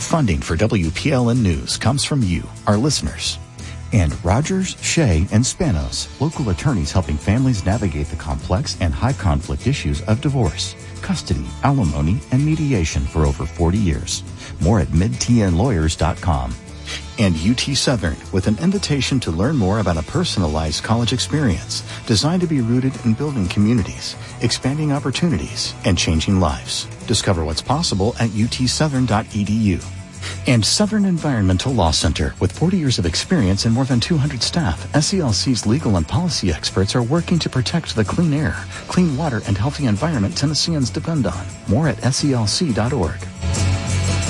Funding for WPLN News comes from you, our listeners. And Rogers, Shea, and Spanos, local attorneys helping families navigate the complex and high-conflict issues of divorce, custody, alimony, and mediation for over 40 years. More at midtnlawyers.com. And UT Southern, with an invitation to learn more about a personalized college experience designed to be rooted in building communities, expanding opportunities, and changing lives. Discover what's possible at utsouthern.edu. And Southern Environmental Law Center, with 40 years of experience and more than 200 staff, SELC's legal and policy experts are working to protect the clean air, clean water, and healthy environment Tennesseans depend on. More at selc.org.